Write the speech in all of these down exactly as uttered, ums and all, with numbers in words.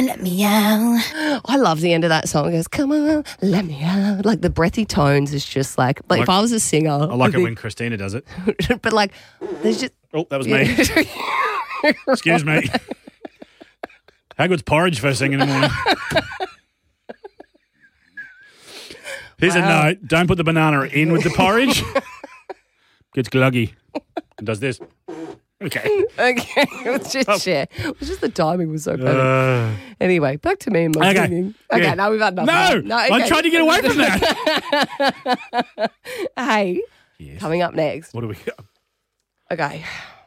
let me out. I love the end of that song. It goes, come on, let me out. Like the breathy tones is just like, like, like if I was a singer. I like I it think, when Christina does it. But like, there's just. Oh, that was me. Excuse me. How good's porridge first thing in the morning? Here's wow. a note. Don't put the banana in with the porridge. Gets gluggy. And does this. Okay. Okay. It's just, oh. yeah. It was just the timing was so perfect. Uh, anyway, back to me and my okay. singing. Okay, yeah. now we've had enough. No, no okay. I'm trying to get away from that. Hey, yes. Coming up next. What do we got? Okay.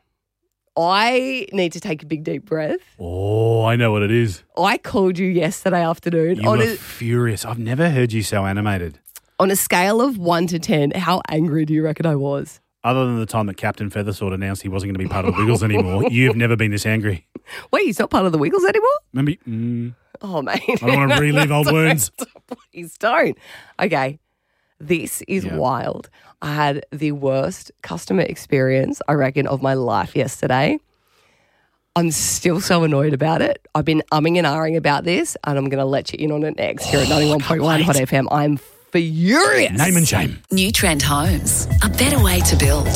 I need to take a big deep breath. Oh, I know what it is. I called you yesterday afternoon. You on were a, furious. I've never heard you so animated. On a scale of one to ten, how angry do you reckon I was? Other than the time that Captain Feathersword announced he wasn't going to be part of the Wiggles anymore, you've never been this angry. Wait, he's not part of the Wiggles anymore? Maybe. Mm, oh, mate. I don't want to relive old wounds. Please don't. Okay. This is yep. wild. I had the worst customer experience, I reckon, of my life yesterday. I'm still so annoyed about it. I've been umming and ahhing about this, and I'm going to let you in on it next here at ninety-one point one Hot F M. I'm furious. Name and shame. New Trend Homes, a better way to build.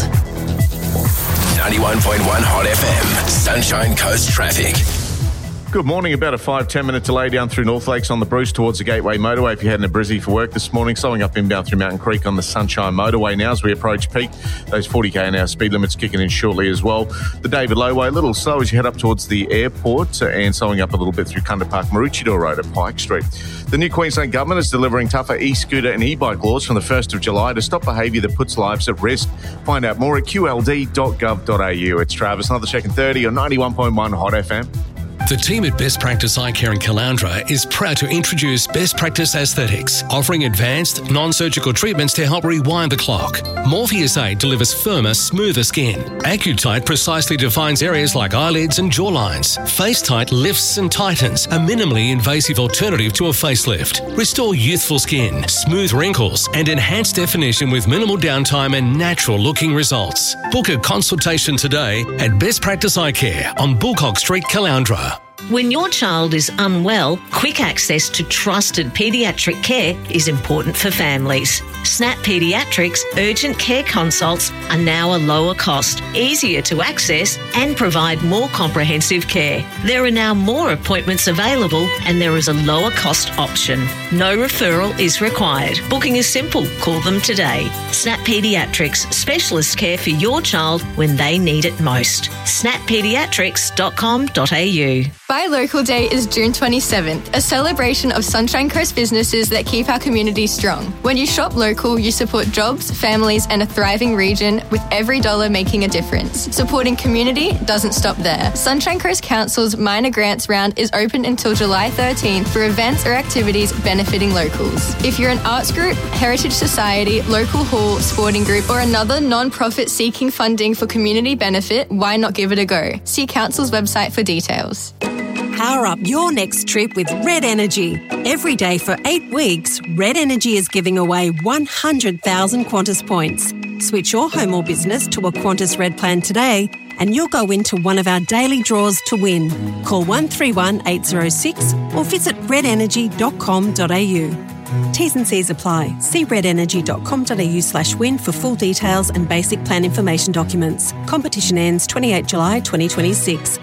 ninety-one point one Hot F M, Sunshine Coast traffic. Good morning. About a five, ten minute delay down through North Lakes on the Bruce towards the Gateway Motorway if you're heading to Brizzy for work this morning. Slowing up inbound through Mountain Creek on the Sunshine Motorway now as we approach peak. Those forty k an hour speed limits kicking in shortly as well. The David Lowway, a little slow as you head up towards the airport and slowing up a little bit through Kunda Park Maroochydore Road at Pike Street. The new Queensland Government is delivering tougher e-scooter and e-bike laws from the first of July to stop behaviour that puts lives at risk. Find out more at q l d dot gov dot a u. It's Travis, another check in thirty on ninety-one point one Hot F M. The team at Best Practice Eye Care in Caloundra is proud to introduce Best Practice Aesthetics, offering advanced, non-surgical treatments to help rewind the clock. Morpheus eight delivers firmer, smoother skin. AccuTight precisely defines areas like eyelids and jawlines. FaceTight lifts and tightens, a minimally invasive alternative to a facelift. Restore youthful skin, smooth wrinkles, and enhanced definition with minimal downtime and natural-looking results. Book a consultation today at Best Practice Eye Care on Bullcock Street, Caloundra. When your child is unwell, quick access to trusted paediatric care is important for families. Snap Paediatrics urgent care consults are now a lower cost, easier to access and provide more comprehensive care. There are now more appointments available and there is a lower cost option. No referral is required. Booking is simple. Call them today. Snap Paediatrics, specialist care for your child when they need it most. snap paediatrics dot com dot a u. Buy Local Day is June twenty-seventh, a celebration of Sunshine Coast businesses that keep our community strong. When you shop local, you support jobs, families and a thriving region with every dollar making a difference. Supporting community doesn't stop there. Sunshine Coast Council's minor grants round is open until July thirteenth for events or activities benefiting locals. If you're an arts group, heritage society, local hall, sporting group or another non-profit seeking funding for community benefit, why not give it a go? See Council's website for details. Power up your next trip with Red Energy. Every day for eight weeks, Red Energy is giving away one hundred thousand Qantas points. Switch your home or business to a Qantas Red plan today and you'll go into one of our daily draws to win. Call one three one eight zero six or visit red energy dot com dot a u. T's and C's apply. See red energy dot com dot a u slash win for full details and basic plan information documents. Competition ends twenty-eighth of July twenty twenty-six.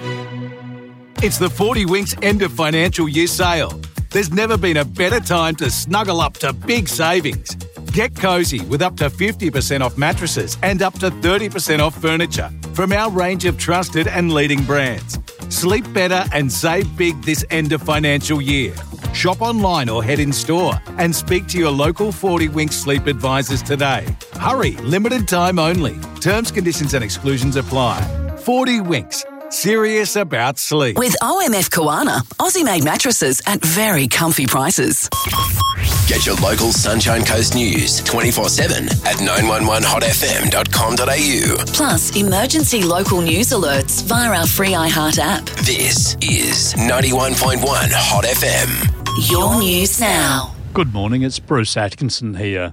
It's the forty Winks end of financial year sale. There's never been a better time to snuggle up to big savings. Get cosy with up to fifty percent off mattresses and up to thirty percent off furniture from our range of trusted and leading brands. Sleep better and save big this end of financial year. Shop online or head in store and speak to your local forty Winks sleep advisors today. Hurry, limited time only. Terms, conditions and exclusions apply. forty Winks. Serious about sleep. With O M F Koana, Aussie-made mattresses at very comfy prices. Get your local Sunshine Coast news twenty-four seven at nine one one hot f m dot com dot a u. Plus, emergency local news alerts via our free iHeart app. This is ninety-one point one Hot F M. Your news now. Good morning, it's Bruce Atkinson here.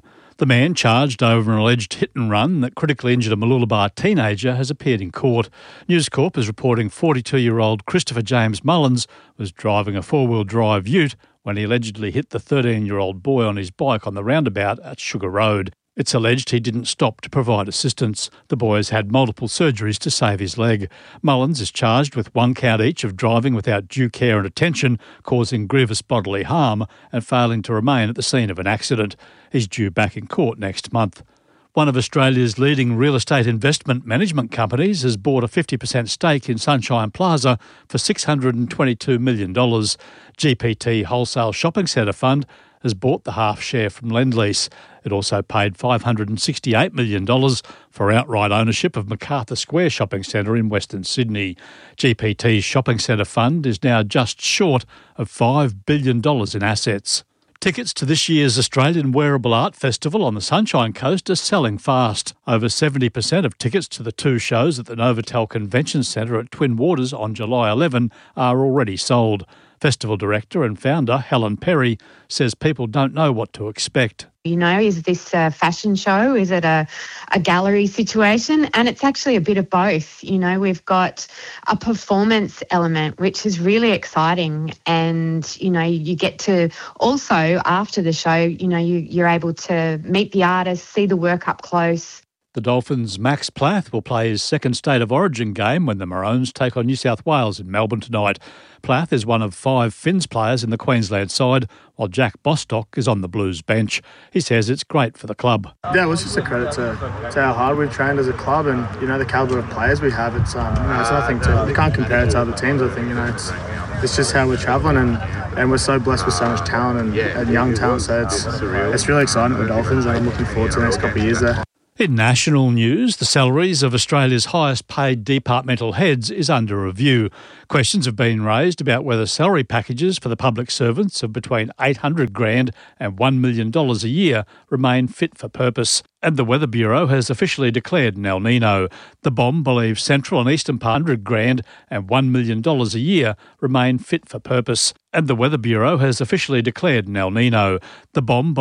The man charged over an alleged hit and run that critically injured a Mooloolaba teenager has appeared in court. News Corp is reporting forty-two-year-old Christopher James Mullins was driving a four-wheel drive ute when he allegedly hit the thirteen-year-old boy on his bike on the roundabout at Sugar Road. It's alleged he didn't stop to provide assistance. The boy has had multiple surgeries to save his leg. Mullins is charged with one count each of driving without due care and attention, causing grievous bodily harm, and failing to remain at the scene of an accident. He's due back in court next month. One of Australia's leading real estate investment management companies has bought a fifty percent stake in Sunshine Plaza for six hundred twenty-two million dollars. G P T Wholesale Shopping Centre Fund has bought the half share from Lendlease. It also paid five hundred sixty-eight million dollars for outright ownership of MacArthur Square Shopping Centre in Western Sydney. G P T's Shopping Centre Fund is now just short of five billion dollars in assets. Tickets to this year's Australian Wearable Art Festival on the Sunshine Coast are selling fast. Over seventy percent of tickets to the two shows at the Novotel Convention Centre at Twin Waters on July eleventh are already sold. Festival director and founder Helen Perry says people don't know what to expect. You know, is this a fashion show? Is it a, a gallery situation? And it's actually a bit of both. You know, we've got a performance element, which is really exciting. And, you know, you get to also, after the show, you know, you, you're able to meet the artists, see the work up close. The Dolphins' Max Plath will play his second State of Origin game when the Maroons take on New South Wales in Melbourne tonight. Plath is one of five Finns players in the Queensland side, while Jack Bostock is on the Blues bench. He says it's great for the club. Yeah, well, it's just a credit to, to how hard we've trained as a club and, you know, the calibre of players we have. It's um, you know, it's nothing to, you can't compare it to other teams, I think. You know, it's it's just how we're travelling and, and we're so blessed with so much talent and, and young talent, so it's, it's really exciting for the Dolphins and I'm looking forward to the next couple of years there. In national news, the salaries of Australia's highest paid departmental heads is under review. Questions have been raised about whether salary packages for the public servants of between eight hundred grand and one million dollars a year remain fit for purpose. And the Weather Bureau has officially declared an El Nino. The B O M believes central and eastern part one hundred grand and one million dollars a year remain fit for purpose. And the Weather Bureau has officially declared an El Nino. The B O M